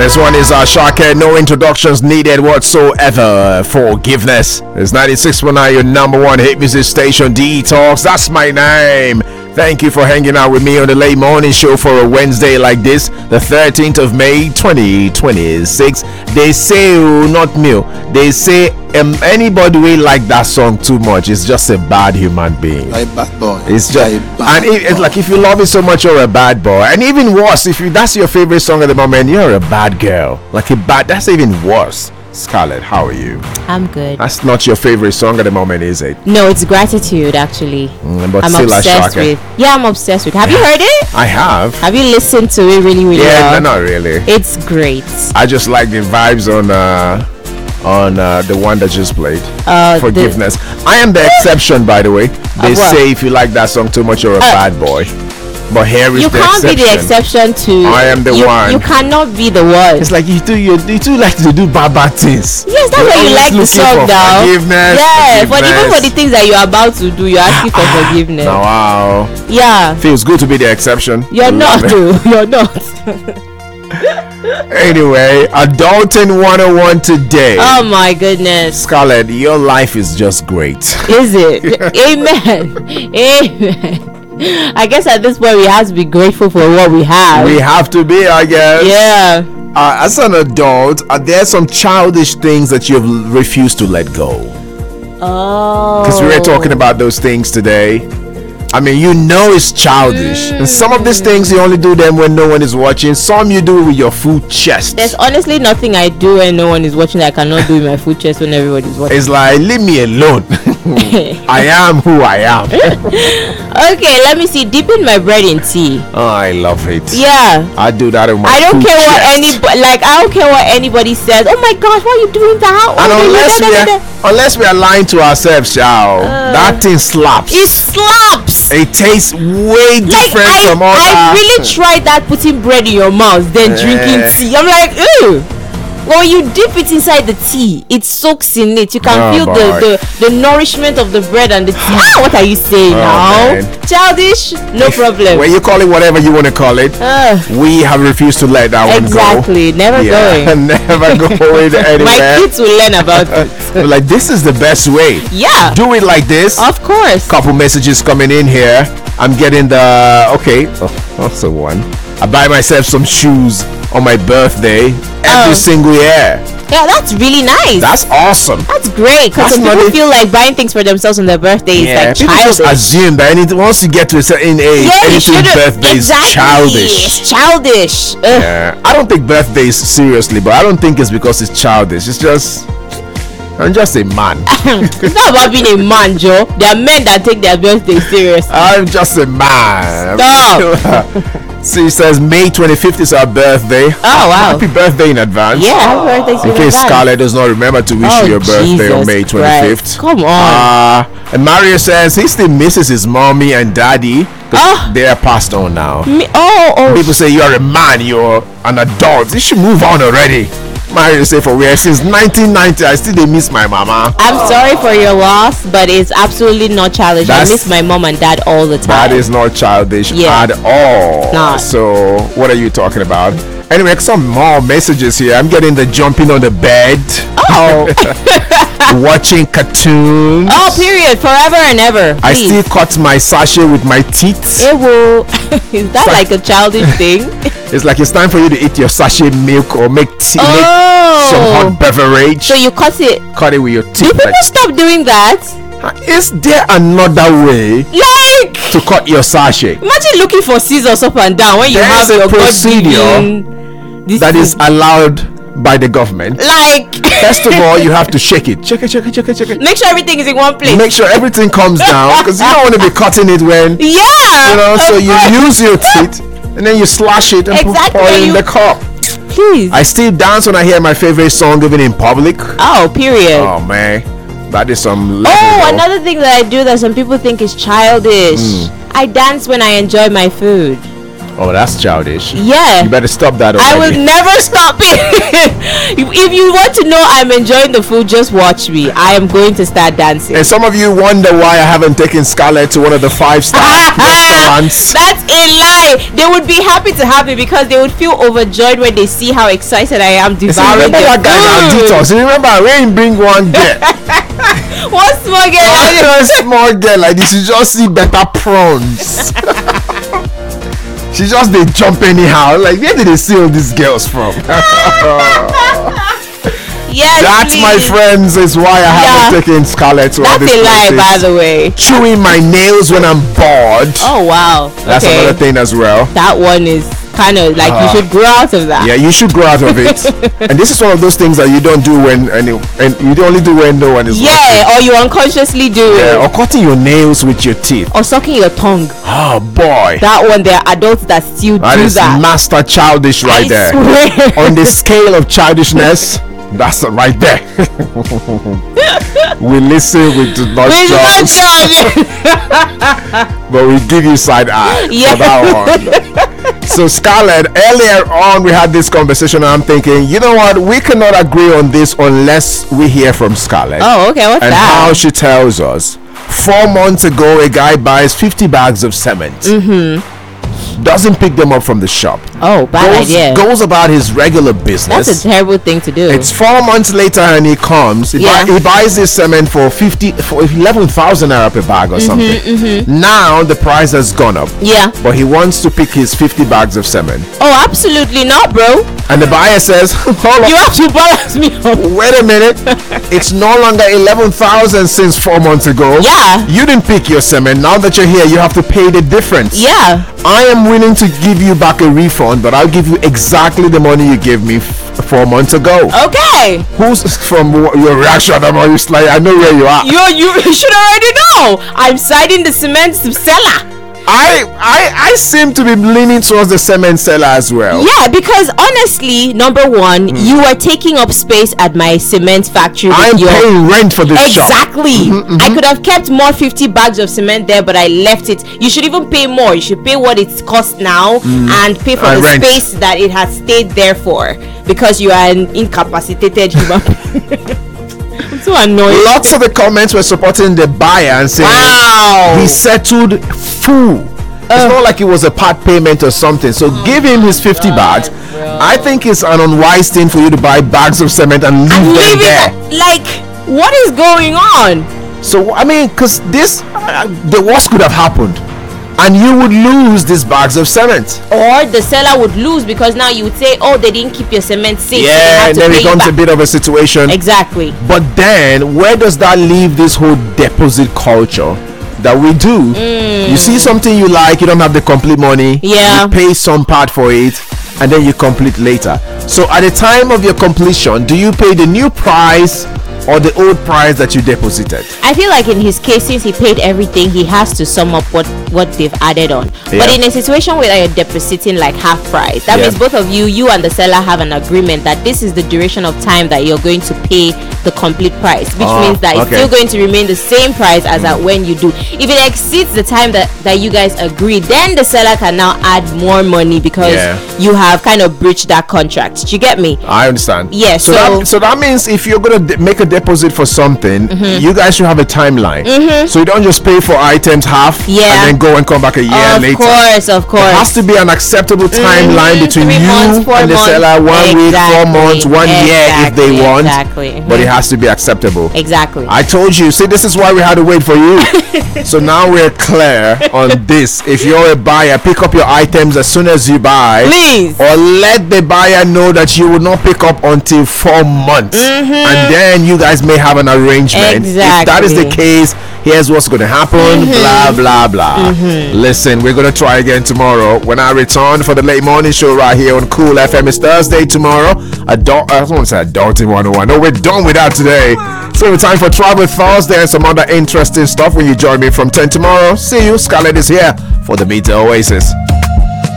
This one is Shaka, no introductions needed whatsoever. Forgiveness. It's 96.9, your number one hit music station, Detox. That's my name. Thank you for hanging out with me on the late morning show for a Wednesday like this, the 13th of May, 2026. They say, not me, they say anybody will like that song too much is just a bad human being. Like a bad boy. It's just, it's like if you love it so much, you're a bad boy. And even worse, if that's your favorite song at the moment, you're a bad girl. That's even worse. Scarlett, how are you? I'm good. That's not your favorite song at the moment, is it? No, it's Gratitude, actually. But I'm still obsessed with. Yeah, I'm obsessed with. Have you heard it? I have. Have you listened to it really well? Yeah, no, not really. It's great. I just like the vibes on the one that just played. Forgiveness. I am the exception, by the way. They say if you like that song too much, you're a bad boy. But here is the exception. You can't be the exception to. I am the one. You cannot be the one. It's like you too like to do bad things. Yes, that's why you like the song now. Forgiveness. Yeah, even for the things that you're about to do, you're asking for forgiveness. Wow. Yeah. Feels good to be the exception. You're not, though. You're not. Anyway, Adulting 101 today. Oh my goodness. Scarlett, your life is just great. Is it? Amen. Amen. I guess at this point we have to be grateful for what we have. We have to be, I guess. Yeah. As an adult, are there some childish things that you've refused to let go? Oh. Because we were talking about those things today. I mean, it's childish. And some of these things, you only do them when no one is watching. Some you do with your full chest. There's honestly nothing I do when no one is watching that I cannot do with my full chest when everybody's watching. It's like, leave me alone. I am who I am. Okay, let me see. Dipping my bread in tea. Oh, I love it. Yeah. I do that in my I don't care what anybody says. Oh my gosh, why are you doing that? And unless we are lying to ourselves, that thing slaps. It slaps. It tastes way different from all I really tried that, putting bread in your mouth, then drinking tea. I'm like, ew. When you dip it inside the tea, it soaks in it. You can feel the nourishment of the bread and the tea. What are you saying now? Man. Childish? No problem. When you call it whatever you want to call it, we have refused to let that one go. Exactly. Never going. Never going anywhere. My kids will learn about it. Like, this is the best way. Yeah. Do it like this. Of course. Couple messages coming in here. I'm getting that's the one. I buy myself some shoes on my birthday every single year. Yeah, that's really nice. That's awesome. That's great, because people feel like buying things for themselves on their birthdays like people childish. Just assume that once you get to a certain age, anything birthday is childish. It's childish. Yeah, I don't take birthdays seriously, but I don't think it's because it's childish. It's just, I'm just a man. It's not about being a man, Joe. There are men that take their birthday seriously. I'm just a man. Stop. She says May 25th is our birthday. Oh wow! Happy birthday in advance. Yeah, happy birthday. In case Scarlett does not remember to wish you your birthday on May 25th. Christ. Come on. And Mario says he still misses his mommy and daddy. They are passed on now. People say you're a man, you're an adult. You should move on already. Mario say for where since 1990 I still miss my mama. I'm sorry for your loss, but it's absolutely not childish. I miss my mom and dad all the time. That is not childish at all. Not. So what are you talking about? Anyway, some more messages here. I'm getting the jumping on the bed. Watching cartoons. Period. Forever and ever. Please. I still cut my sachet with my teeth. Is that like a childish thing? It's like it's time for you to eat your sachet milk or make tea, make some hot beverage. So you cut it with your teeth. Do people stop doing that? Is there another way to cut your sachet? Imagine looking for scissors up and down when you have your procedure that is allowed by the government. First of all, you have to shake it. Check it. Make sure everything is in one place. Make sure everything comes down, because you don't want to be cutting it when so you use your teeth and then you slash it and put oil in the cup. Please. I still dance when I hear my favorite song even in public. Period. Oh man, that is some level. Another thing that I do that some people think is childish. I dance when I enjoy my food. Oh, that's childish. Yeah. You better stop that I will already. never stop it. If you want to know I'm enjoying the food, just watch me. I am going to start dancing. And some of you wonder why I haven't taken Scarlett to one of the 5-star restaurants. That's a lie. They would be happy to have me because they would feel overjoyed when they see how excited I am So devouring remember the that guy that food. detox? You remember we ain't bring one girl. What small girl? You're a small girl like this. You just see better prawns. She just they jump anyhow. Like where did they see all these girls from? Yes, That, my please. friends, is why I haven't taken Scarlett to all That's these a lie, places. by the way. Chewing my nails when I'm bored. Oh wow. That's Okay. another thing as well. That one is kind of like you should grow out of that. Yeah, you should grow out of it. And this is one of those things that you don't do when and you only do when no one is watching. Yeah, or you unconsciously do it. Or cutting your nails with your teeth. Or sucking your tongue. Oh boy. That one, there are adults that still That do is that. master childish right I there. swear. On the scale of childishness, that's it right there. We listen, we do not We do not judge, judge. but we give you side eye Yeah. for that one. So Scarlett, earlier on we had this conversation and I'm thinking, you know what, we cannot agree on this unless we hear from Scarlett. Oh, okay. What's And that? how she tells us 4 months ago a guy buys 50 bags of cement, doesn't pick them up from the shop, Oh, bad idea. goes about his regular business. That's a terrible thing to do. It's 4 months later and he comes. He buys this cement for 11,000 naira per bag or something. Now the price has gone up, Yeah. but he wants to pick his 50 bags of cement. Oh, absolutely not, bro. And the buyer says, hold You on, have to balance me up. wait a minute. It's no longer 11,000 since 4 months ago. Yeah. You didn't pick your cement. Now that you're here, you have to pay the difference. Yeah. I am willing to give you back a refund, but I'll give you exactly the money you gave me 4 months ago. Okay. Who's from your reaction? I'm just like, I know where you are. You should already know. I'm siding the cement seller. I seem to be leaning towards the cement seller as well. Yeah, because honestly, number one, you are taking up space at my cement factory. with I'm your- paying rent for this shop. Exactly. I could have kept more 50 bags of cement there, but I left it. You should even pay more. You should pay what it costs now and pay for And the rent. space that it has stayed there for, because you are an incapacitated human being. I'm so annoyed. Lots of the comments were supporting the buyer and saying Wow. he settled full. It's not like it was a part payment or something. So give him his 50 bags. I think it's an unwise thing for you to buy bags of cement and leave them Leave there. it. Like, what is going on? So I mean, because this, the worst could have happened, and you would lose these bags of cement. Or the seller would lose because now you would say, oh, they didn't keep your cement safe. so they Yeah, have and to then pay it you becomes a back. bit of a situation. Exactly. But then, where does that leave this whole deposit culture that we do? You see something you like, you don't have the complete money. Yeah. You pay some part for it, and then you complete later. So at the time of your completion, do you pay the new price or the old price that you deposited? I feel like in his case, since he paid everything, he has to sum up what they've added on. But Yeah. in a situation where you're depositing like half price, that Yeah. means both of you and the seller have an agreement that this is the duration of time that you're going to pay the complete price, which means that it's okay. still going to remain the same price as at when you do. If it exceeds the time that you guys agree, then the seller can now add more money because Yeah. you have kind of breached that contract. Do you get me? I understand. Yeah, So that means if you're gonna make a deposit for something, you guys should have a timeline. So you don't just pay for items half Yeah. and then go and come back a year later. Of course. There has to be an acceptable timeline between 3 you months, 4 and the months. seller. 1 week, 4 months, 1 year if they want. Exactly. But it has to be acceptable. Exactly. I told you. See, this is why we had to wait for you. So now we're clear on this. If you're a buyer, pick up your items as soon as you buy. Please. Or let the buyer know that you will not pick up until 4 months. And then you guys may have an arrangement. If that is the Exactly. case, here's what's going to happen. Blah, blah, blah. Listen, we're going to try again tomorrow when I return for the late morning show right here on Cool FM. It's Thursday tomorrow. I don't want to say Adulting 101. No, we're done with that today. So it's time for Travel Thursday and some other interesting stuff when you join me from 10 tomorrow. See you. Scarlett is here for the Media Oasis.